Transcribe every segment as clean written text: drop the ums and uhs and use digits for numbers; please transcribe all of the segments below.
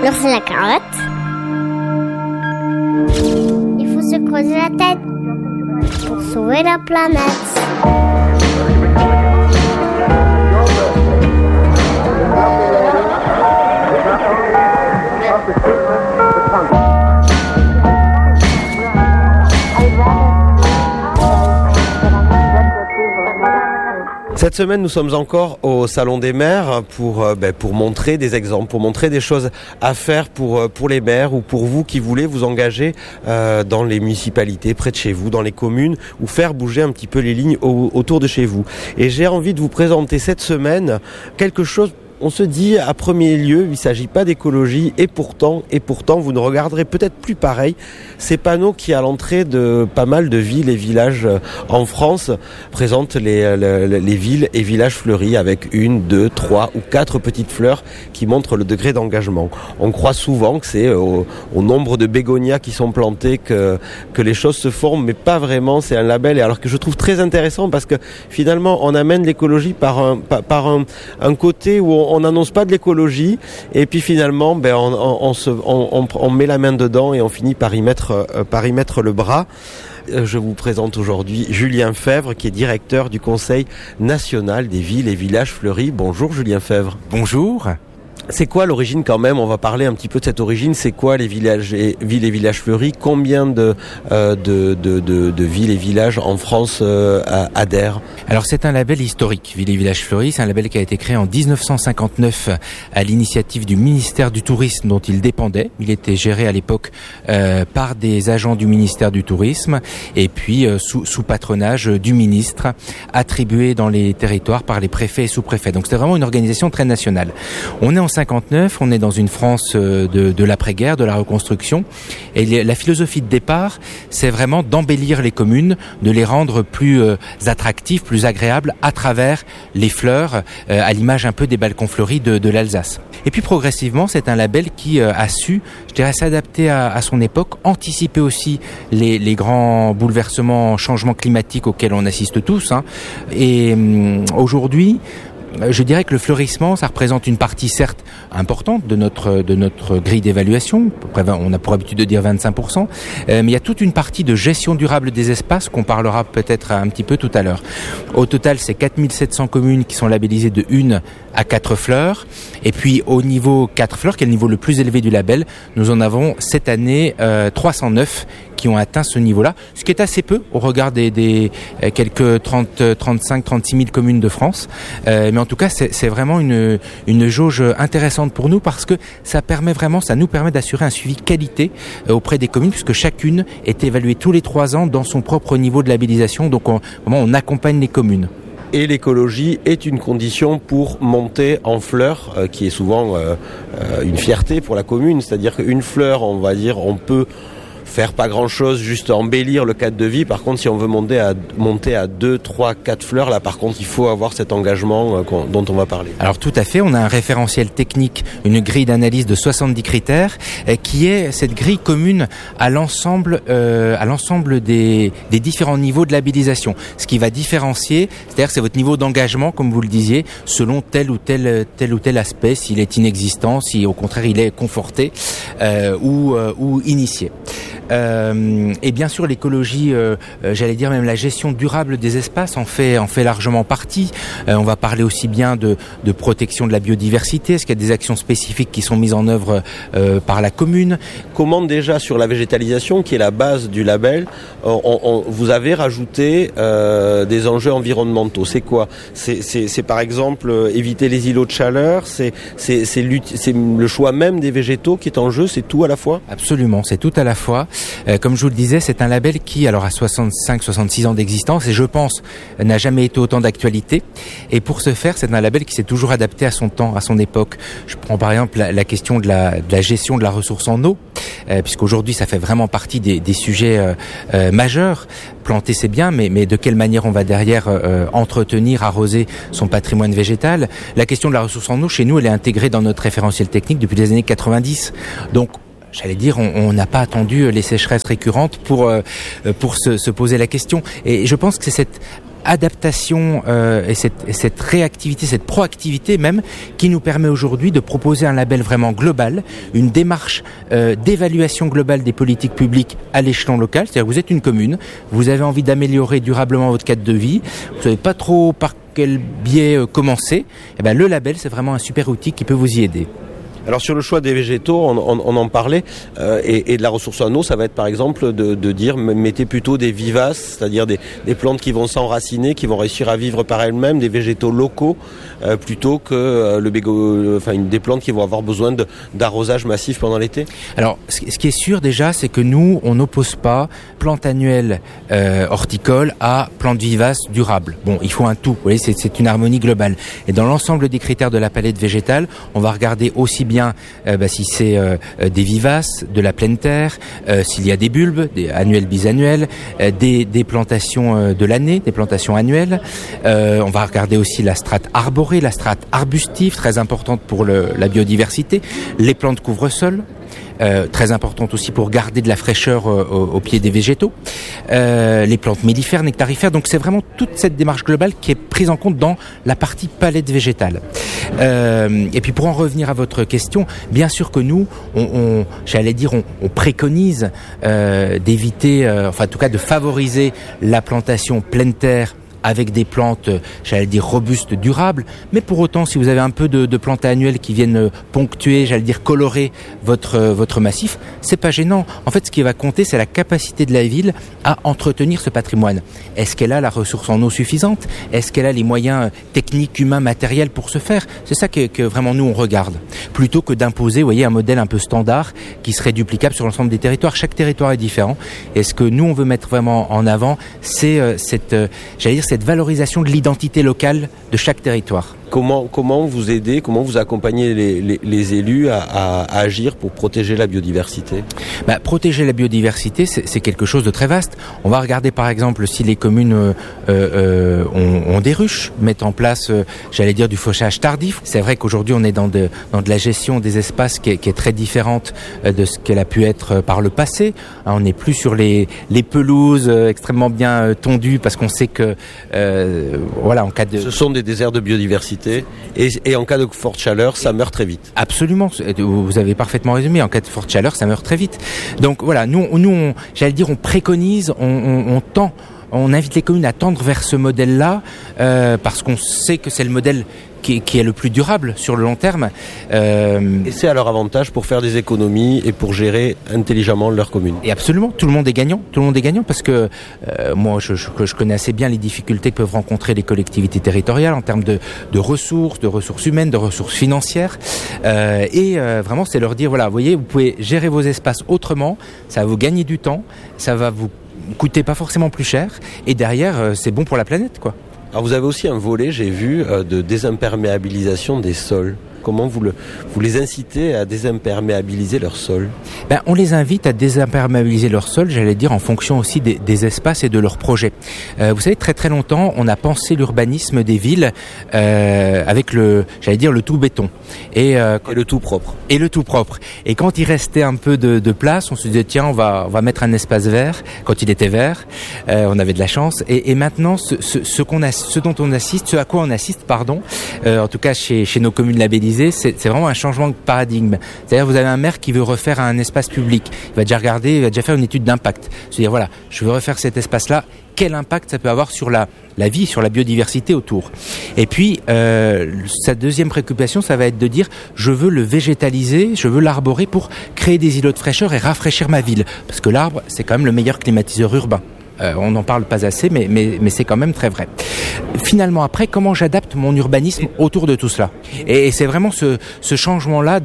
L'ours et la carotte. Il faut se creuser la tête pour sauver la planète. Cette semaine, nous sommes encore au Salon des maires pour montrer des exemples, pour montrer des choses à faire pour les maires ou pour vous qui voulez vous engager dans les municipalités près de chez vous, dans les communes, ou faire bouger un petit peu les lignes autour de chez vous. Et j'ai envie de vous présenter cette semaine quelque chose. On se dit à premier lieu, il ne s'agit pas d'écologie et pourtant, vous ne regarderez peut-être plus pareil. Ces panneaux qui, à l'entrée de pas mal de villes et villages en France, présentent les villes et villages fleuris avec 1, 2, 3 ou 4 petites fleurs qui montrent le degré d'engagement. On croit souvent que c'est au nombre de bégonias qui sont plantés que les choses se font, mais pas vraiment, c'est un label. Et alors que je trouve très intéressant parce que finalement, on amène l'écologie par un côté où on n'annonce pas de l'écologie et puis finalement on met la main dedans et on finit par y mettre le bras. Je vous présente aujourd'hui Julien Fèvre qui est directeur du Conseil national des villes et villages fleuris. Bonjour Julien Fèvre. Bonjour. C'est quoi l'origine quand même ? On va parler un petit peu de cette origine. C'est quoi les villes et villages fleuris ? Combien de villes et villages en France adhèrent ? Alors c'est un label historique, Villes et Villages Fleuris. C'est un label qui a été créé en 1959 à l'initiative du ministère du Tourisme dont il dépendait. Il était géré à l'époque par des agents du ministère du Tourisme et puis sous patronage du ministre, attribué dans les territoires par les préfets et sous-préfets. Donc c'était vraiment une organisation très nationale. On est en 59, on est dans une France de l'après-guerre, de la reconstruction. Et la philosophie de départ, c'est vraiment d'embellir les communes, de les rendre plus attractives, plus agréables à travers les fleurs, à l'image un peu des balcons fleuris de l'Alsace. Et puis progressivement, c'est un label qui a su, je dirais, s'adapter à son époque, anticiper aussi les grands bouleversements, changements climatiques auxquels on assiste tous. Et aujourd'hui, je dirais que le fleurissement, ça représente une partie certes importante de notre grille d'évaluation. On a pour habitude de dire 25%, mais il y a toute une partie de gestion durable des espaces qu'on parlera peut-être un petit peu tout à l'heure. Au total, c'est 4700 communes qui sont labellisées de 1 à 4 fleurs. Et puis au niveau 4 fleurs, qui est le niveau le plus élevé du label, nous en avons cette année 309 qui ont atteint ce niveau-là, ce qui est assez peu au regard des quelques 35-36 000 communes de France. Mais en tout cas, c'est vraiment une jauge intéressante pour nous parce que ça nous permet d'assurer un suivi qualité auprès des communes puisque chacune est évaluée tous les 3 ans dans son propre niveau de labellisation. Donc on accompagne les communes. Et l'écologie est une condition pour monter en fleurs, qui est souvent une fierté pour la commune. C'est-à-dire qu'une fleur, on va dire, on peut faire pas grand-chose, juste embellir le cadre de vie. Par contre, si on veut monter à 2, 3, 4 fleurs, là par contre, il faut avoir cet engagement dont on va parler. Alors tout à fait, on a un référentiel technique, une grille d'analyse de 70 critères, qui est cette grille commune à l'ensemble des différents niveaux de labellisation. Ce qui va différencier, c'est-à-dire c'est votre niveau d'engagement, comme vous le disiez, selon tel ou tel aspect, s'il est inexistant, si au contraire il est conforté ou initié. Et bien sûr l'écologie, j'allais dire même la gestion durable des espaces en fait largement partie. On va parler aussi bien de protection de la biodiversité. Est-ce qu'il y a des actions spécifiques qui sont mises en œuvre par la commune ? Comment déjà sur la végétalisation qui est la base du label, vous avez rajouté des enjeux environnementaux. C'est quoi ? C'est par exemple éviter les îlots de chaleur, c'est le choix même des végétaux qui est en jeu, c'est tout à la fois ? Absolument, c'est tout à la fois. Comme je vous le disais, c'est un label qui alors a 65-66 ans d'existence et je pense n'a jamais été autant d'actualité. Et pour ce faire, c'est un label qui s'est toujours adapté à son temps, à son époque. Je prends par exemple la question de la gestion de la ressource en eau, puisqu'aujourd'hui ça fait vraiment partie des sujets majeurs. Planter c'est bien, mais de quelle manière on va derrière entretenir, arroser son patrimoine végétal ? La question de la ressource en eau, chez nous, elle est intégrée dans notre référentiel technique depuis les années 90. Donc j'allais dire, on n'a pas attendu les sécheresses récurrentes pour se poser la question. Et je pense que c'est adaptation et cette réactivité, cette proactivité même, qui nous permet aujourd'hui de proposer un label vraiment global, une démarche d'évaluation globale des politiques publiques à l'échelon local. C'est-à-dire que vous êtes une commune, vous avez envie d'améliorer durablement votre cadre de vie, vous savez pas trop par quel biais commencer, et ben le label, c'est vraiment un super outil qui peut vous y aider. Alors sur le choix des végétaux, on en parlait, et de la ressource en eau, ça va être par exemple de dire mettez plutôt des vivaces, c'est-à-dire des plantes qui vont s'enraciner, qui vont réussir à vivre par elles-mêmes, des végétaux locaux, plutôt que des plantes qui vont avoir besoin d'arrosage massif pendant l'été. Alors ce qui est sûr déjà, c'est que nous, on n'oppose pas plantes annuelles horticoles à plantes vivaces durables. Bon, il faut un tout, vous voyez, c'est une harmonie globale. Et dans l'ensemble des critères de la palette végétale, on va regarder aussi bien si c'est des vivaces, de la pleine terre, s'il y a des bulbes, des annuels, bisannuels, des plantations de l'année, des plantations annuelles. On va regarder aussi la strate arborée, la strate arbustive, très importante pour la biodiversité, les plantes couvre-sol. Très importante aussi pour garder de la fraîcheur au pied des végétaux, les plantes mellifères, nectarifères. Donc c'est vraiment toute cette démarche globale qui est prise en compte dans la partie palette végétale. Et puis pour en revenir à votre question, bien sûr que nous, on préconise d'éviter, en tout cas de favoriser la plantation pleine terre avec des plantes, robustes, durables. Mais pour autant, si vous avez un peu de plantes annuelles qui viennent ponctuer, colorer votre massif, c'est pas gênant. En fait, ce qui va compter, c'est la capacité de la ville à entretenir ce patrimoine. Est-ce qu'elle a la ressource en eau suffisante ? Est-ce qu'elle a les moyens techniques, humains, matériels pour ce faire ? C'est ça que vraiment nous, on regarde. Plutôt que d'imposer, vous voyez, un modèle un peu standard qui serait duplicable sur l'ensemble des territoires. Chaque territoire est différent. Et ce que nous, on veut mettre vraiment en avant, c'est cette valorisation de l'identité locale de chaque territoire. Comment vous aidez, comment vous accompagnez les élus à agir pour protéger la biodiversité ? Protéger la biodiversité, c'est quelque chose de très vaste. On va regarder par exemple si les communes ont des ruches, mettent en place, du fauchage tardif. C'est vrai qu'aujourd'hui on est dans de la gestion des espaces qui est très différente de ce qu'elle a pu être par le passé. On n'est plus sur les pelouses extrêmement bien tondues parce qu'on sait que en cas de... Ce sont des déserts de biodiversité. Et en cas de forte chaleur, ça meurt très vite. Absolument, vous avez parfaitement résumé. En cas de forte chaleur, ça meurt très vite. Donc voilà, nous on préconise, on tend, on invite les communes à tendre vers ce modèle-là parce qu'on sait que c'est le modèle qui est le plus durable sur le long terme. Et c'est à leur avantage pour faire des économies et pour gérer intelligemment leur commune. Et absolument, tout le monde est gagnant. Tout le monde est gagnant parce que moi, je connais assez bien les difficultés que peuvent rencontrer les collectivités territoriales en termes de ressources humaines, de ressources financières. Vraiment, c'est leur dire, voilà, vous voyez, vous pouvez gérer vos espaces autrement, ça va vous gagner du temps, ça va vous coûter pas forcément plus cher, et derrière, c'est bon pour la planète, quoi. Alors vous avez aussi un volet, j'ai vu, de désimperméabilisation des sols. Comment vous les incitez à désimperméabiliser leur sol ? On les invite à désimperméabiliser leur sol, en fonction aussi des espaces et de leurs projets. Vous savez, très très longtemps, on a pensé l'urbanisme des villes avec le tout béton. Et le tout propre. Et le tout propre. Et quand il restait un peu de place, on se disait, tiens, on va mettre un espace vert, quand il était vert, on avait de la chance. Et maintenant, ce à quoi on assiste, en tout cas chez nos communes labellisées, c'est vraiment un changement de paradigme. C'est-à-dire, vous avez un maire qui veut refaire un espace public. Il va déjà faire une étude d'impact. C'est-à-dire, voilà, je veux refaire cet espace-là. Quel impact ça peut avoir sur la vie, sur la biodiversité autour. Et puis, sa deuxième préoccupation, ça va être de dire, je veux le végétaliser, je veux l'arborer pour créer des îlots de fraîcheur et rafraîchir ma ville. Parce que l'arbre, c'est quand même le meilleur climatiseur urbain. On n'en parle pas assez, mais c'est quand même très vrai. Finalement, après, comment j'adapte mon urbanisme autour de tout cela ? Et c'est vraiment ce changement-là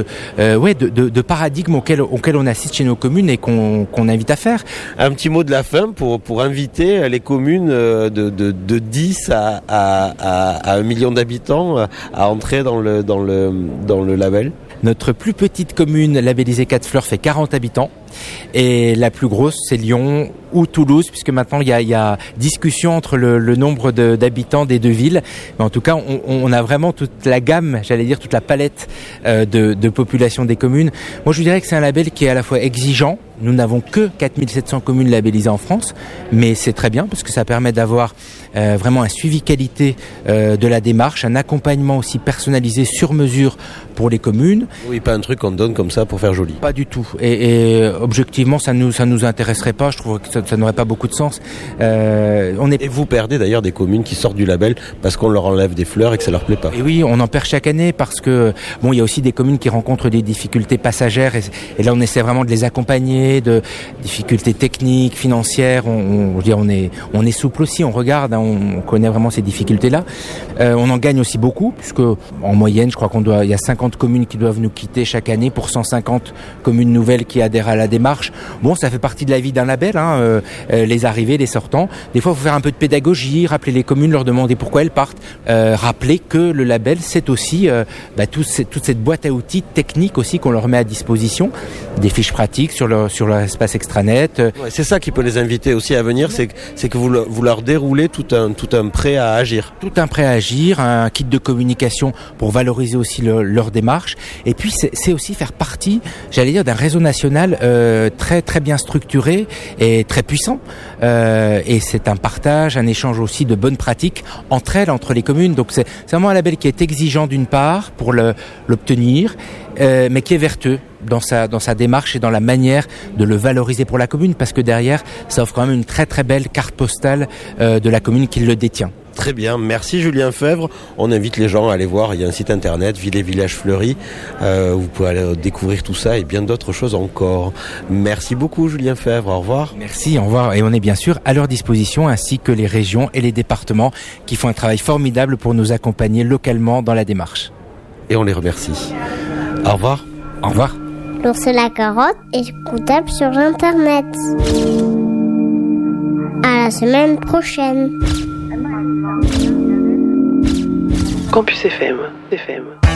de paradigme auquel on assiste chez nos communes et qu'on invite à faire. Un petit mot de la fin pour inviter les communes de 10 à 1 million d'habitants à entrer dans le label. Notre plus petite commune labellisée 4 Fleurs fait 40 habitants. Et la plus grosse, c'est Lyon ou Toulouse, puisque maintenant il y a discussion entre le nombre d'habitants des deux villes. Mais en tout cas, on a vraiment toute la gamme, toute la palette de population des communes. Moi, je dirais que c'est un label qui est à la fois exigeant, Nous n'avons que 4700 communes labellisées en France, mais c'est très bien parce que ça permet d'avoir vraiment un suivi qualité de la démarche, un accompagnement aussi personnalisé sur mesure pour les communes. Oui, pas un truc qu'on donne comme ça pour faire joli. Pas du tout. Et objectivement, ça nous intéresserait pas. Je trouve que ça n'aurait pas beaucoup de sens. Et vous perdez d'ailleurs des communes qui sortent du label parce qu'on leur enlève des fleurs et que ça leur plaît pas. Et oui, on en perd chaque année parce que bon, il y a aussi des communes qui rencontrent des difficultés passagères et là on essaie vraiment de les accompagner, de difficultés techniques, financières. On est souple aussi, on regarde, hein, on connaît vraiment ces difficultés-là. On en gagne aussi beaucoup puisque en moyenne, je crois il y a 50 communes qui doivent nous quitter chaque année pour 150 communes nouvelles qui adhèrent à la démarche. Bon, ça fait partie de la vie d'un label, hein, les arrivées, les sortants. Des fois, il faut faire un peu de pédagogie, rappeler les communes, leur demander pourquoi elles partent, rappeler que le label, c'est aussi toute cette boîte à outils techniques aussi qu'on leur met à disposition, des fiches pratiques sur leur espace extranet. Ouais, c'est ça qui peut les inviter aussi à venir, c'est que vous leur déroulez tout un prêt à agir. Tout un prêt à agir, un kit de communication pour valoriser aussi leur démarche. Et puis c'est aussi faire partie, j'allais dire, d'un réseau national très très bien structuré et très puissant. Et c'est un partage, un échange aussi de bonnes pratiques entre les communes. Donc c'est vraiment un label qui est exigeant d'une part pour l'obtenir, mais qui est vertueux dans sa démarche et dans la manière de le valoriser pour la commune, parce que derrière, ça offre quand même une très très belle carte postale de la commune qui le détient. Très bien, merci Julien Febvre. On invite les gens à aller voir, il y a un site internet, Ville et Village Fleuris, vous pouvez aller découvrir tout ça et bien d'autres choses encore. Merci beaucoup Julien Febvre, au revoir. Merci, au revoir. Et on est bien sûr à leur disposition, ainsi que les régions et les départements qui font un travail formidable pour nous accompagner localement dans la démarche. Et on les remercie. Au revoir. Au revoir. L'ours et la carotte est écoutable sur Internet. À la semaine prochaine. Campus FM.